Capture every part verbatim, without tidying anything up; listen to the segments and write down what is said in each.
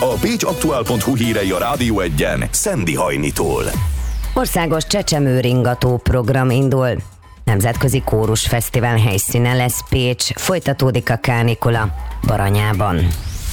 A pécsaktuál pont hu hírei a Rádió Egyen Szendi Hajnitól. Országos csecsemőringató program indul. Nemzetközi kórusfesztivál helyszíne lesz Pécs, folytatódik a kánikula Baranyában.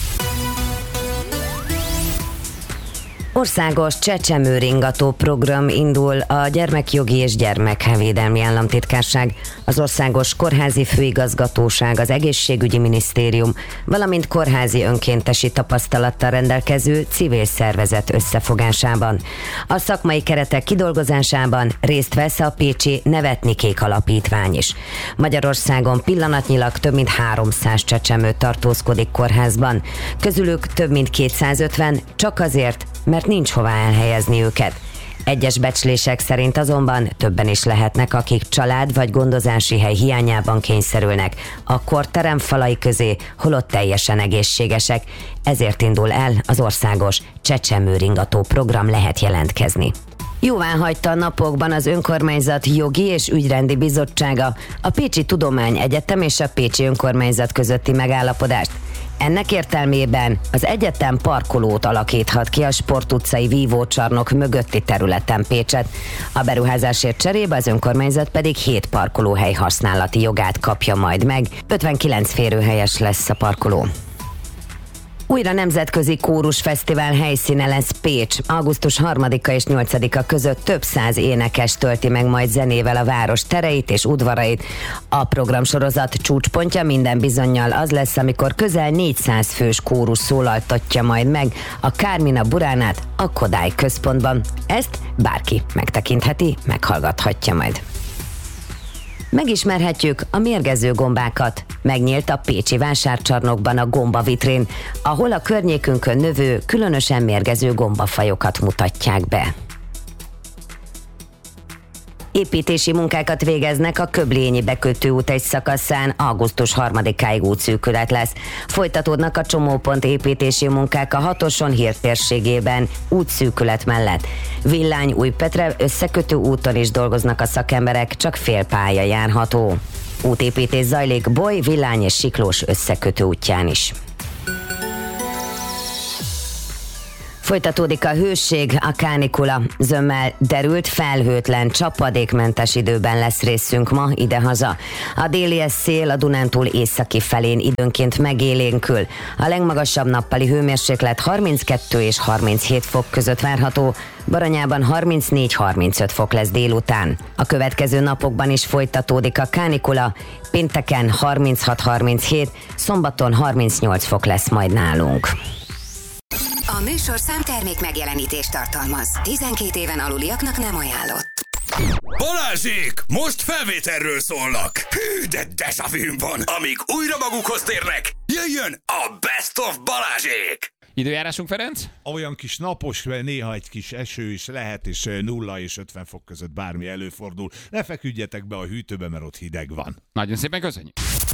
Országos csecsemőringató program indul. A Gyermekjogi és Gyermekvédelmi Államtitkárság, az Országos Kórházi Főigazgatóság, az Egészségügyi Minisztérium, valamint kórházi önkéntesi tapasztalattal rendelkező civil szervezet összefogásában. A szakmai keretek kidolgozásában részt vesz a pécsi Nevetni Kék Alapítvány is. Magyarországon pillanatnyilag több mint háromszáz csecsemő tartózkodik kórházban. Közülük több mint kétszázötven csak azért, mert nincs hová elhelyezni őket. Egyes becslések szerint azonban többen is lehetnek, akik család vagy gondozási hely hiányában kényszerülnek a kórterem falai közé, holott teljesen egészségesek. Ezért indul el az országos csecsemőringató program, lehet jelentkezni. Jóváhagyta a napokban az önkormányzat jogi és ügyrendi bizottsága a Pécsi Tudományegyetem és a Pécsi Önkormányzat közötti megállapodást. Ennek értelmében az egyetem parkolót alakíthat ki a Sport utcai vívócsarnok mögötti területen Pécset. A beruházásért cserébe az önkormányzat pedig hét parkolóhely használati jogát kapja majd meg. ötvenkilenc férőhelyes lesz a parkoló. Újra nemzetközi kórusfesztivál helyszíne lesz Pécs. augusztus harmadika és nyolcadika között több száz énekes tölti meg majd zenével a város tereit és udvarait. A programsorozat csúcspontja minden bizonnyal az lesz, amikor közel négyszáz fős kórus szólaltatja majd meg a Kármina Buránát a Kodály központban. Ezt bárki megtekintheti, meghallgathatja majd. Megismerhetjük a mérgező gombákat. Megnyílt a pécsi vásárcsarnokban a gombavitrén, ahol a környékünkön növő, különösen mérgező gombafajokat mutatják be. Építési munkákat végeznek a Köblényi bekötőút egy szakaszán, augusztus harmadikáig útszűkület lesz. Folytatódnak a csomópont építési munkák a Hatoson hírtérségében, útszűkület mellett. Villány Újpetre összekötő úton is dolgoznak a szakemberek, csak fél pálya járható. Útépítés zajlik Boly, Villány és Siklós összekötő útján is. Folytatódik a hőség, a kánikula. Zömmel derült, felhőtlen, csapadékmentes időben lesz részünk ma idehaza. A déli szél a Dunántúl északi felén időnként megélénkül. A legmagasabb nappali hőmérséklet harminckettő és harminchét fok között várható, Baranyában harmincnégy-harmincöt fok lesz délután. A következő napokban is folytatódik a kánikula, pénteken harminchat-harminchét, szombaton harmincnyolc fok lesz majd nálunk. A műsorszám termék megjelenítést tartalmaz. tizenkét éven aluliaknak nem ajánlott. Balázsék! Most felvételről szólnak! Hű, de deja vu van! Amíg újra magukhoz térnek, jöjjön a Best of Balázsék! Időjárásunk, Ferenc? Olyan kis napos, néha egy kis eső is lehet, és nulla és ötven fok között bármi előfordul. Ne feküdjetek be a hűtőbe, mert ott hideg van. Nagyon szépen köszönjük!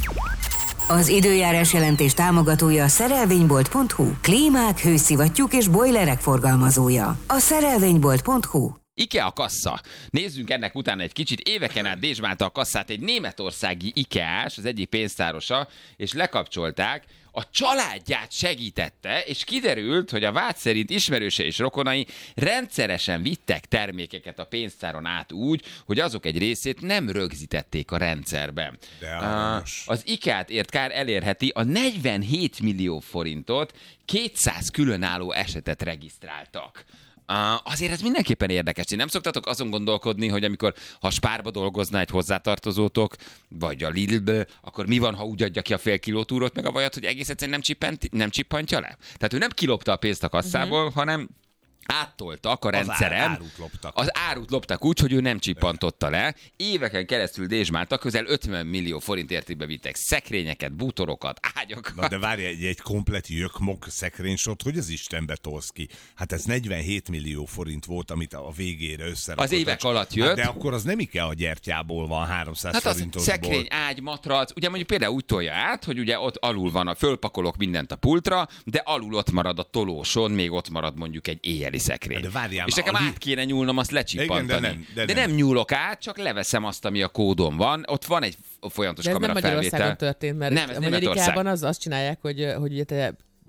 Az időjárás jelentés támogatója a szerelvénybolt pont hu. Klímák, hőszivattyúk és bojlerek forgalmazója. A szerelvénybolt pont hu. IKEA kassa. Nézzünk ennek utána egy kicsit. Éveken át dézsmálta a kasszát egy németországi IKEA-s, az egyik pénztárosa, és lekapcsolták. A családját segítette, és kiderült, hogy a vád szerint ismerőse és rokonai rendszeresen vittek termékeket a pénztáron át úgy, hogy azok egy részét nem rögzítették a rendszerben. De az IKEA-t ért kár elérheti a negyvenhét millió forintot, kétszáz különálló esetet regisztráltak. Uh, azért ez mindenképpen érdekes. Ti nem szoktatok azon gondolkodni, hogy amikor ha Spárba dolgozna egy hozzátartozótok, vagy a Lidlbe, akkor mi van, ha úgy adja ki a fél kiló túrót, meg a vajat, hogy egész egyszerűen nem, csippent, nem csippantja le? Tehát ő nem kilopta a pénzt a kasszából, uh-huh. hanem áttoltak a rendszeren. Az árut loptak. Az árut loptak úgy, hogy ő nem csippantotta le. Éveken keresztül dézsmáltak, közel ötven millió forint értékbe vittek szekrényeket, bútorokat, ágyakat. Na de várj, egy, egy komplet jökmok szekrénysort, hogy az Istenbe tolsz ki? Hát ez negyvenhét millió forint volt, amit a végére összerakott. Az évek alatt jött. Hát de akkor az nem IKEA gyertyából van háromszáz hát forintosból. Hát az szekrény, ágy, matrac, ugye mondjuk például úgy tolja át, hogy ugye ott alul van, a fölpakolok mindent a pultra, de alul ott marad a tolóson, még ott marad mondjuk egy éjjeli szekrény. De várjál, és nekem a... át kéne nyúlnom, azt lecsippantani. Igen, de nem, de, de nem. nem nyúlok át, csak leveszem azt, ami a kódon van. Ott van egy folyamatos kamerafelvétel. kamerafelvétel. Ez nem Magyarországon történt, mert nem, ez Amerikában Németország. az azt csinálják, hogy, hogy ugye te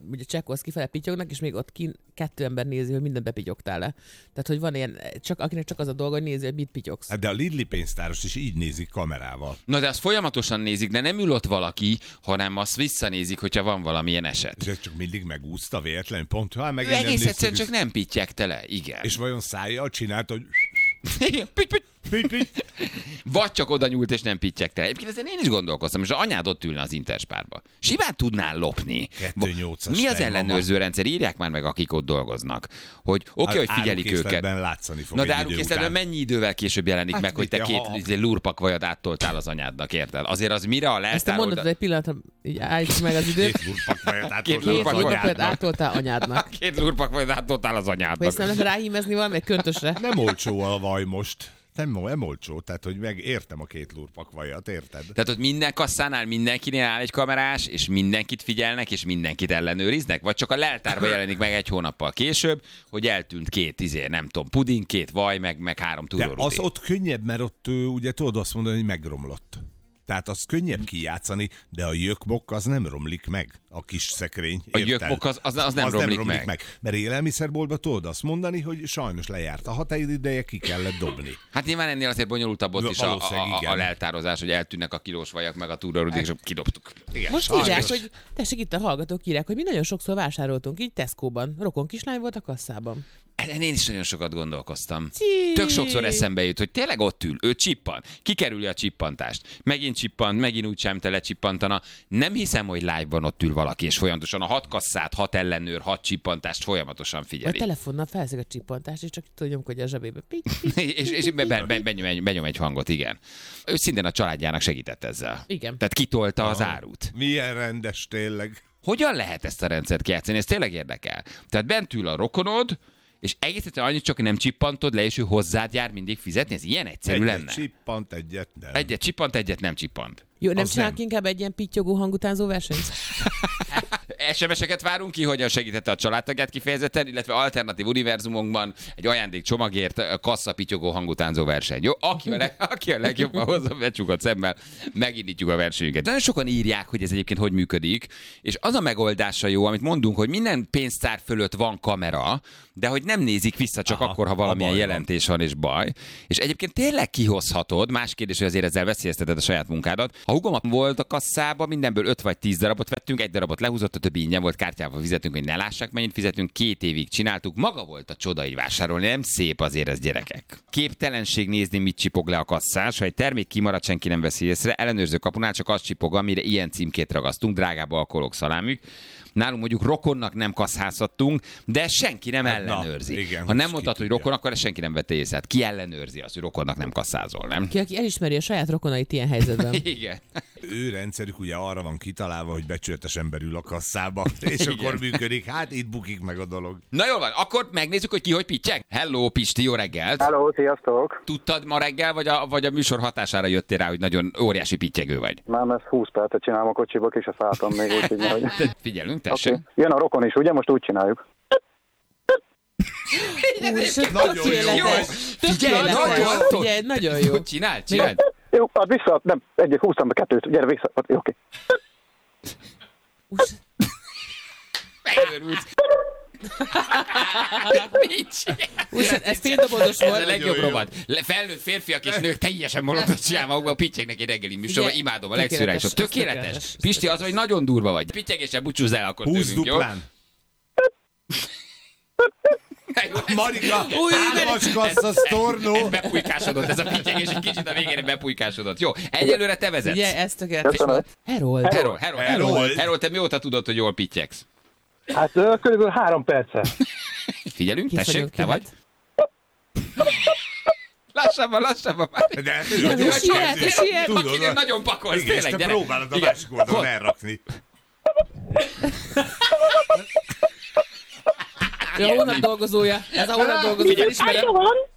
ugye csekkolsz kifele, pityognak, és még ott kín kettő ember nézi, hogy mindent bepityogtál le. Tehát, hogy van ilyen, csak, akinek csak az a dolga, hogy nézi, hogy mit pityogsz. De a Lidli pénztáros is így nézik kamerával. Na de azt folyamatosan nézik, de nem ül ott valaki, hanem azt visszanézik, hogyha van valamilyen eset. És ez csak mindig megúszta véletlenül, pont ha meg Egész egyszerűen csak nem pittyegte le, igen. És vajon szájjal csinált, hogy... Igen, pitty, pitty. Pitty, pitty. Vagy csak oda nyúlt és nem pittyegte. Egyébként ezen én is gondolkoztam, és az anyád ott ülne az Interspárba. Simán tudnál lopni. kettő nyolcas Mi az tej, ellenőrző mama. rendszer? Írják már meg, akik ott dolgoznak. Hogy oké, okay, hogy figyelik őket. Árukészletben látszani fog. Na de egy idő árukészletben után. mennyi idővel később jelenik Hát meg, hogy te mit, két ha- izé, lurpakvajat áttoltál az anyádnak, érted? Azért az mire a Ezt a leltár mondatot oldal... egy pillanatra, így állíts meg az időt. Két lurpakvajat Két átoltál Két az lurpakvajat lurpakvajat anyádnak. átoltál anyádnak. Két lurpakvajat áttoltál az Vagy anyádnak. ezt nem lehet ráhímezni valami, egy köntösre? Nem olcsó a vaj most. Nem, nem olcsó, tehát hogy megértem a két lurpakvajat, érted? Tehát ott minden kasszánál mindenkinél áll egy kamerás, és mindenkit figyelnek, és mindenkit ellenőriznek? Vagy csak a leltárba jelenik meg egy hónappal később, hogy eltűnt két, izé, nem tudom, puding, két vaj, meg, meg három De túrórudé. az ott könnyebb, mert ott ö, ugye tudod azt mondani, hogy megromlott. Tehát az könnyebb kijátszani, de a jökbok az nem romlik meg, a kis szekrény. A érted? jökbok az- az- az nem az romlik nem romlik meg. meg. Mert élelmiszerboltba tudod azt mondani, hogy sajnos lejárt a határideje, ki kellett dobni. Hát nyilván ennél azért bonyolultabb ott is a, Valószínűleg a, a, a igen. leltározás, hogy eltűnnek a kilós vajak, meg a túrórudék, és kidobtuk. Igen, Most sajnos. írják, hogy tessék, itt a hallgatók írják, hogy mi nagyon sokszor vásároltunk így Tesco-ban. Rokon kislány volt a kasszában. Ezen én is nagyon sokat gondolkoztam. Cí. Tök sokszor eszembe jut, hogy tényleg ott ül, ő csippan, kikerüli a csippantást, megint csippant, megint úgy sem te lecsippantana. Nem hiszem, hogy live-ban ott ül valaki, és folyamatosan a hat kasszát, hat ellenőr, hat csippantást folyamatosan Vagy figyeli. telefonnal felszeg a csippantást, és csak tudja nyomkodja a zsebébe. Pitty, pitty. és és be, be, be, benyom, egy, benyom egy hangot, igen. Ő szintén a családjának segített ezzel. Igen. Tehát kitolta az árut. Milyen rendes tényleg. Hogyan lehet ezt a rendszert kijátszani? Ez tényleg érdekel. Tehát bent ül a rokonod, és egész egyszerűen annyit csak nem csippantod le, és ő hozzád jár mindig fizetni? Ez ilyen egyszerű Egyet lenne? csippant, egyet nem. Egyet csippant, egyet nem csippant. Jó, nem Az csinálunk nem. inkább egy ilyen pittyogó hangutánzó versenyt? es em es-eket várunk ki, hogyan segítette a családtagját kifejezetten, illetve alternatív univerzumunkban egy ajándék csomagért kassa pityogó hangutánzó verseny. Jó? Aki a, leg, aki a legjobban hozza becsukott szemmel, megindítjuk a versenyünket. Nagyon sokan írják, hogy ez egyébként hogy működik, és az a megoldása jó, amit mondunk, hogy minden pénztár fölött van kamera, de hogy nem nézik vissza csak Aha, akkor, ha valamilyen a baj van. jelentés van és baj. És egyébként tényleg kihozhatod, más kérdés, hogy azért ezzel veszélyezteted a saját munkádat. Ha hugom volt a kasszában, mindenből öt vagy tíz darabot vettünk, egy darabot lehúzott, a többi ingyen volt, kártyával fizetünk, hogy ne lássák, mennyit fizetünk, két évig csináltuk. Maga volt a csoda így vásárolni, nem szép azért ez, gyerekek. Képtelenség nézni, mit csipog le a kasszás, ha egy termék kimarad, senki nem veszi észre, ellenőrző kapunál csak azt csipog, amire ilyen címkét ragasztunk, drágább alkoholok, szalámik. Nálunk mondjuk rokonnak nem kasszázhattunk, de senki nem ellenőrzi. Na, igen, ha nem most mondtad, ki hogy tudja. rokon, akkor ezt senki nem vette észre. Hát ki ellenőrzi azt, hogy rokonnak nem kasszázol, nem? Ki, aki elismeri a saját rokonait ilyen helyzetben. Igen. Ő rendszerük ugye arra van kitalálva, hogy becsületesen belül a kasszába, és akkor működik. Hát itt bukik meg a dolog. Na jól van, akkor megnézzük, hogy ki hogy pittyeg. Hello, Pisti, jó reggelt! Halló, sziasztok! Tudtad ma reggel, vagy a, vagy a műsor hatására jöttél rá, hogy nagyon óriási pittyegő vagy? Már ezt húsz percet csinálom a kocsiba, ki se szálltam még, úgyhogy hogy... Figyelünk, tessék. Okay. Jön a rokon is, ugye? Most úgy csináljuk. Úristen, Nagyon tökéletes. jó. Figyelj, Tökéletes. nagyon- Figyelj, nagyon jó. Csináld, csináld. Jó, ad vissza, nem, egyet húztam be kettőt, gyere vissza, ad, oké. Úristen, Megőrült. Mit csinál? úristen, ez féldobodos Ez a volt. legjobb jó. rovat. Le- Felnőtt férfiak és nők teljesen molottot csinál magukba, pittyegnek egy reggeli műsorban. Ugye? Imádom, a Tökéletes, legszürálisabb. ez Tökéletes. tökéletes. Pisti, az, hogy nagyon durva vagy. Pittyegésen búcsúzz el akkor Húsz tőlünk, jó? duplán. Marika, Új, hármas kassza, sztornó. Ez bepulykásodott, ez a pittyegés egy kicsit a végére bepulykásodott. Jó, egyelőre te vezetsz. Ugye, ez tökéletes Köszönöm. volt. Herold. Herold, Herold, Herold. Herold, Herold, te mióta tudod, hogy jól pittyegsz? Hát ö, körülbelül három perce. Figyelünk, Ki tessék, vagyunk, te ki vagy? Lassabban, lassabban. De ő Ja, a de gyors siet, kezdő. siet. Tudod, Akinél nagyon pakolsz, igen, és tényleg, te gyere. próbálod a Igen. másik oldalon Hol? elrakni. Ő a hónap dolgozója. Ez a hónap dolgozója, ismerem.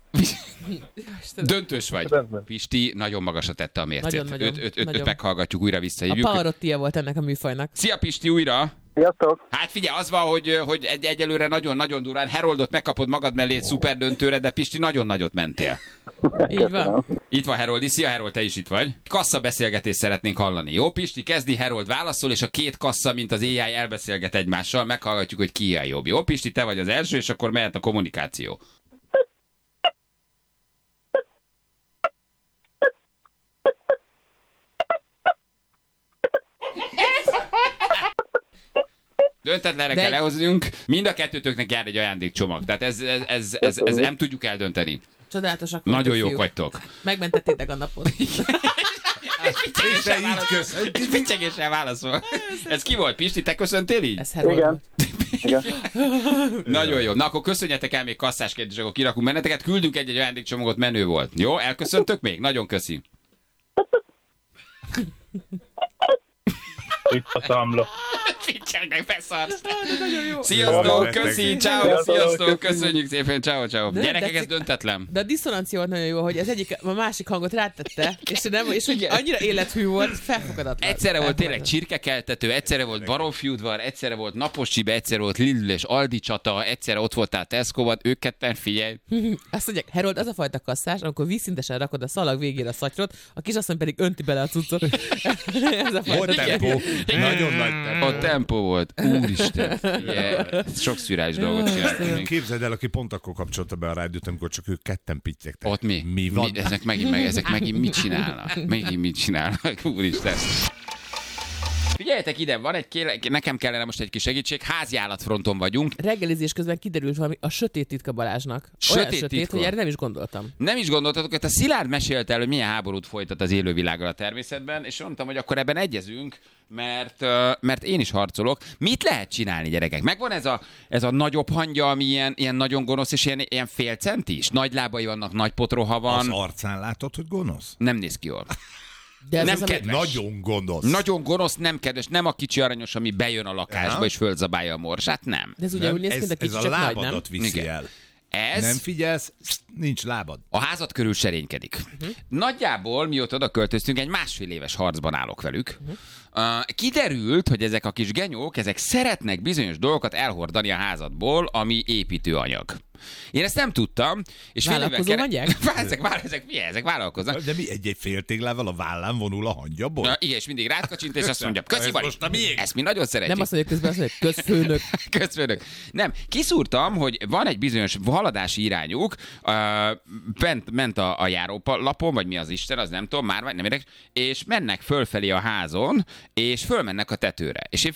Döntős vagy. Rendben. Pisti nagyon magasra tette a mércét. Nagyon, nagyon, Őt, őt, őt, őt nagyon. meghallgatjuk, újra A visszahívjuk. Pavarottia volt ennek a műfajnak. Szia Pisti, újra! Sziasztok! Hát figyelj, az van, hogy, hogy egy, egyelőre nagyon-nagyon durán Heroldot megkapod magad mellé egy szuper döntőre, de Pisti nagyon nagyot mentél. Így van. Itt van Herold, szia Herold, te is itt vagy. Kassa beszélgetést szeretnénk hallani. Jó, Pisti, kezdi, Herold válaszol, és a két kassa, mint az á i elbeszélget egymással, meghallgatjuk, hogy ki a jobb. Jó, Pisti, te vagy az első, és akkor mehet a kommunikáció. Döntetlenre kell lehoznunk, mind a kettőtöknek jár egy ajándékcsomag. Tehát ez, ez, ez, ez, ez nem tudjuk eldönteni. Csodálatosak. Nagyon jók vagytok. Megmentettétek a napot. És picsegéssel válaszol. Ez ki volt, Pisti? Te köszöntél így? Ez Herold. Igen. Igen. Nagyon jó. Na akkor köszönjetek el még kasszás kérdés, akkor kirakunk benneteket. Küldünk egy-egy ajándékcsomagot, menő volt. Jó, elköszöntök még? Nagyon köszi. Itt a számla. Figyelj, beszarsz. Sziasztok, köszi, ciao, sziasztok, köszönjük szépen, ciao, ciao. Gyerekek, ez döntetlen. De a diszonancia volt nagyon jó, hogy az egyik, a másik hangot rátette, és, nem, és hogy annyira élethű volt, felfogadatlan. Egyszerre volt tényleg csirkekeltető, egyszerre volt baromfiudvar, egyszerre volt napos csibe, egyszerre volt Lidl és Aldi csata, egyszerre ott voltál Tesco-ban, ők ketten, figyelj. Azt mondják, Herold, az a fajta kasszás, amikor vízszintesen rakod a szalag végére a szatyrot, a kisasszony pedig önti bele a cuccot. Ez a Volt tempó. Nagyon nagy tempó. A tempó volt. Úristen. Yeah. Sok szürális dolgot csináltunk. Képzeld el, aki pont akkor kapcsolta be a rádiót, amikor csak ők ketten pittyegtek. Ott mi? Mi van? Mi, ezek, megint, meg, ezek megint mit csinálnak? Megint mit csinálnak? Úristen. Figyeljetek ide, van egy kéle, nekem kellene most egy kis segítség, háziállatfronton vagyunk. Reggelizés közben kiderült valami a sötét titka Balázsnak. Olyan Sötét sötét, titka? hogy erre nem is gondoltam. Nem is gondoltatok, hogy a Szilárd mesélte el, hogy milyen háborút folytat az élővilággal a természetben, és mondtam, hogy akkor ebben egyezünk, mert, mert én is harcolok. Mit lehet csinálni, gyerekek? Megvan ez a, ez a nagyobb hangya, ami ilyen, ilyen nagyon gonosz, és ilyen, ilyen fél centis? Nagy lábai vannak, nagy potroha van. Az arcán látod, hogy gonosz? Nem néz ki jól. De ez Nem az, ami- kedves. Nagyon gonosz. Nagyon gonosz, nem kedves, nem a kicsi aranyos, ami bejön a lakásba Ja. és fölzabálja a morsát, nem. De ez ugye úgy néz ki, ez, mint a ez kicsi, a csak nagy, nem? lábadat viszi Igen. el. Ez Nem figyelsz, nincs lábad. a házad körül serénykedik. Uh-huh. Nagyjából, mióta oda költöztünk, egy másfél éves harcban állok velük. Uh-huh. Uh, kiderült, hogy ezek a kis genyók, ezek szeretnek bizonyos dolgokat elhordani a házadból, ami építőanyag. Én ezt nem tudtam. És fél évvel Vállalkozó mondják? ezek, vál, ezek, mi, ezek vállalkoznak. De mi egy-egy féltéglával a vállán vonul a hangyaból? Na, igen, és mindig rákacsint, és azt mondja, köszi Ez vagy. most a miénk. Ezt mi nagyon szeretjük. Nem azt mondja közben, azt mondja, közfőnök. Közfőnök. Nem, kiszúrtam, hogy van egy bizonyos haladási irányuk, uh, bent, ment a, a járólapon, vagy mi az Isten, az nem tudom, már nem érdekes, és mennek fölfelé a házon, és fölmennek a tetőre. És én